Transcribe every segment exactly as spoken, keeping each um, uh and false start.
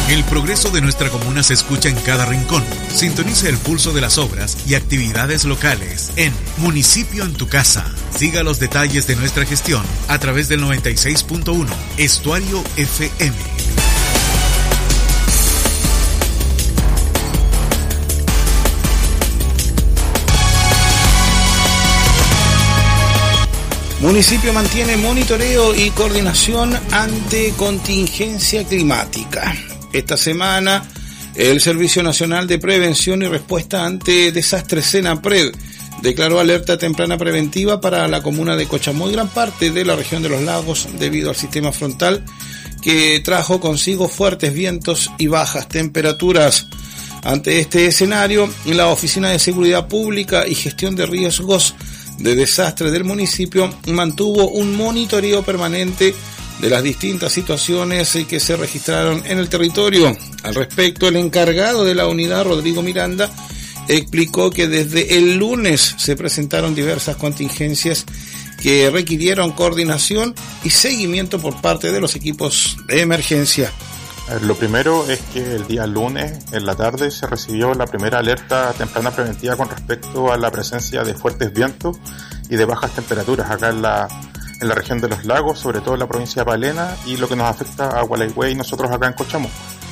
El progreso de nuestra comuna se escucha en cada rincón. Sintoniza el pulso de las obras y actividades locales en Municipio en tu Casa. Siga los detalles de nuestra gestión a través del noventa y seis punto uno Estuario F M. Municipio mantiene monitoreo y coordinación ante contingencia climática. Esta semana, el Servicio Nacional de Prevención y Respuesta ante Desastres, SENAPRED, declaró alerta temprana preventiva para la comuna de Cochamó y gran parte de la región de los lagos debido al sistema frontal que trajo consigo fuertes vientos y bajas temperaturas. Ante este escenario, la Oficina de Seguridad Pública y Gestión de Riesgos de Desastres del municipio mantuvo un monitoreo permanente de las distintas situaciones que se registraron en el territorio. Al respecto, el encargado de la unidad, Rodrigo Miranda, explicó que desde el lunes se presentaron diversas contingencias que requirieron coordinación y seguimiento por parte de los equipos de emergencia. Lo primero es que el día lunes en la tarde se recibió la primera alerta temprana preventiva con respecto a la presencia de fuertes vientos y de bajas temperaturas acá en la, en la región de los lagos, sobre todo en la provincia de Palena, y lo que nos afecta a Gualeguay y nosotros acá en Cochamó.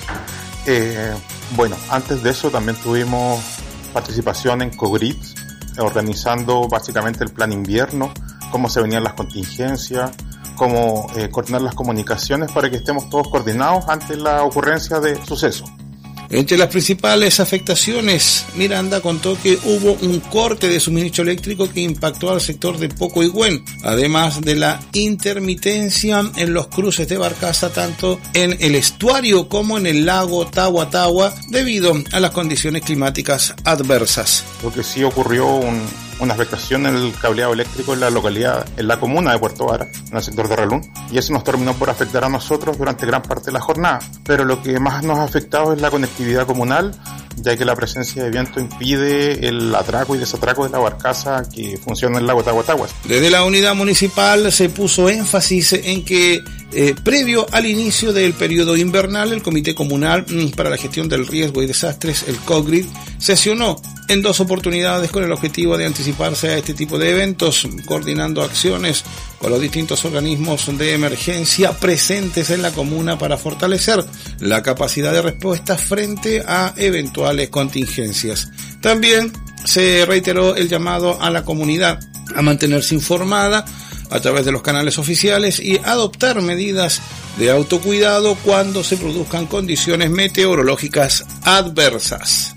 Eh, bueno, antes de eso también tuvimos participación en COGRID, organizando básicamente el plan invierno, cómo se venían las contingencias, cómo eh, coordinar las comunicaciones para que estemos todos coordinados ante la ocurrencia de sucesos. Entre las principales afectaciones, Miranda contó que hubo un corte de suministro eléctrico que impactó al sector de Pocoigüén, además de la intermitencia en los cruces de barcaza tanto en el estuario como en el lago Tahuatahua debido a las condiciones climáticas adversas. Lo que sí ocurrió un, una afectación en el cableado eléctrico en la localidad, en la comuna de Puerto Vara, en el sector de Relún, y eso nos terminó por afectar a nosotros durante gran parte de la jornada. Pero lo que más nos ha afectado es la conectividad comunal, ya que la presencia de viento impide el atraco y desatraco de la barcaza que funciona en el lago Tahuatahua. Desde la unidad municipal se puso énfasis en que eh, previo al inicio del periodo invernal, el Comité Comunal para la Gestión del Riesgo y Desastres, el COGRID, sesionó en dos oportunidades con el objetivo de anticiparse a este tipo de eventos, coordinando acciones con los distintos organismos de emergencia presentes en la comuna para fortalecer la capacidad de respuesta frente a eventuales contingencias. También se reiteró el llamado a la comunidad a mantenerse informada a través de los canales oficiales y adoptar medidas de autocuidado cuando se produzcan condiciones meteorológicas adversas.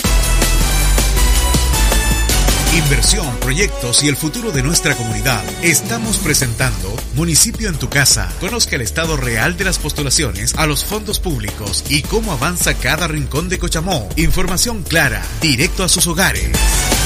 Inversión, proyectos y el futuro de nuestra comunidad. Estamos presentando Municipio en tu Casa. Conozca el estado real de las postulaciones a los fondos públicos y cómo avanza cada rincón de Cochamó. Información clara, directo a sus hogares.